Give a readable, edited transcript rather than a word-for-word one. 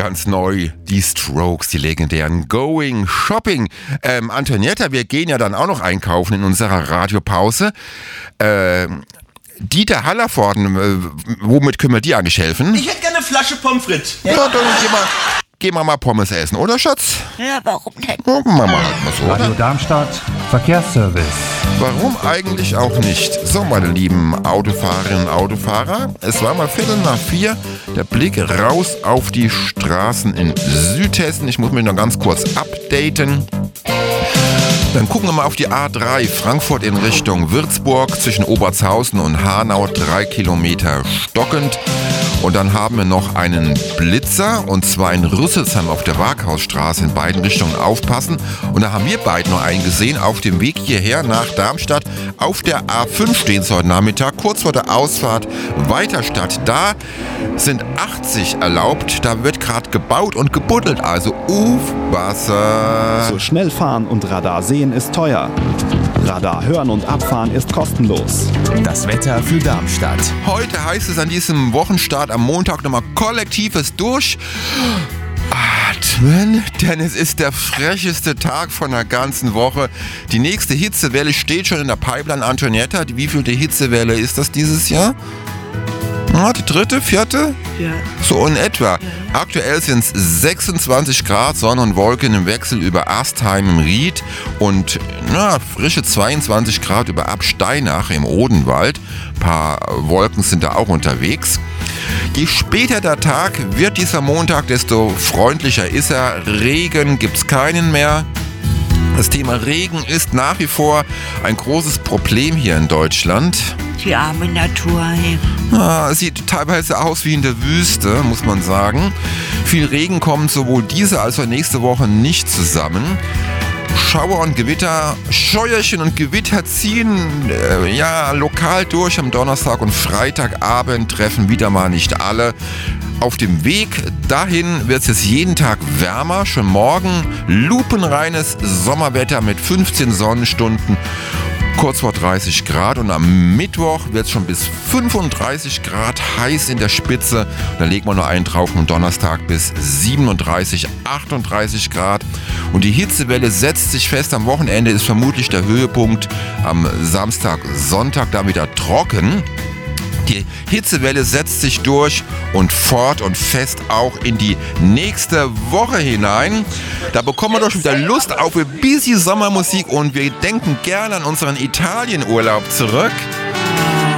ganz neu, die Strokes, die legendären Going Shopping. Antonietta, wir gehen ja dann auch noch einkaufen in unserer Radiopause. Dieter Hallervorden, womit können wir dir eigentlich helfen? Ich hätte gerne eine Flasche Pommes frites. Ja, dann gehen wir mal Pommes essen, oder Schatz? Ja, warum denn? Machen wir halt mal so. Radio Darmstadt, Verkehrsservice. Warum eigentlich auch nicht? So, meine lieben Autofahrerinnen und Autofahrer, es war mal 3:45, der Blick raus auf die Straßen in Südhessen. Ich muss mich noch ganz kurz updaten. Dann gucken wir mal auf die A3, Frankfurt in Richtung Würzburg, zwischen Obertshausen und Hanau, 3 Kilometer stockend. Und dann haben wir noch einen Blitzer, und zwar in Rüsselsheim auf der Waghausstraße, in beiden Richtungen aufpassen. Und da haben wir beide noch einen gesehen, auf dem Weg hierher nach Darmstadt. Auf der A5 stehen sie heute Nachmittag, kurz vor der Ausfahrt Weiterstadt. Da sind 80 erlaubt, da wird gerade gebaut und gebuddelt, also Aufwasser. So schnell fahren und Radar sehen ist teuer. Radar hören und abfahren ist kostenlos. Das Wetter für Darmstadt. Heute heißt es an diesem Wochenstart am Montag nochmal kollektives Durchatmen, denn es ist der frecheste Tag von der ganzen Woche. Die nächste Hitzewelle steht schon in der Pipeline. Antonietta, wie vielte Hitzewelle ist das dieses Jahr? Die dritte, vierte? Ja. So in etwa. Aktuell sind es 26 Grad, Sonne und Wolken im Wechsel über Astheim im Ried und frische 22 Grad über Absteinach im Odenwald. Ein paar Wolken sind da auch unterwegs. Je später der Tag wird dieser Montag, desto freundlicher ist er. Regen gibt's keinen mehr. Das Thema Regen ist nach wie vor ein großes Problem hier in Deutschland. Die arme Natur. Es sieht teilweise aus wie in der Wüste, muss man sagen. Viel Regen kommt sowohl diese als auch nächste Woche nicht zusammen. Schauer und Gewitter, Scheuerchen und Gewitter ziehen lokal durch am Donnerstag und Freitagabend, treffen wieder mal nicht alle. Auf dem Weg dahin wird es jetzt jeden Tag wärmer, schon morgen lupenreines Sommerwetter mit 15 Sonnenstunden, kurz vor 30 Grad, und am Mittwoch wird es schon bis 35 Grad heiß in der Spitze. Da legt man noch einen drauf, am Donnerstag bis 37, 38 Grad. Und die Hitzewelle setzt sich fest. Am Wochenende ist vermutlich der Höhepunkt am Samstag, Sonntag, dann wieder trocken. Die Hitzewelle setzt sich durch und fort und fest auch in die nächste Woche hinein. Da bekommen wir doch schon wieder Lust auf ein bisschen Sommermusik und wir denken gerne an unseren Italienurlaub zurück.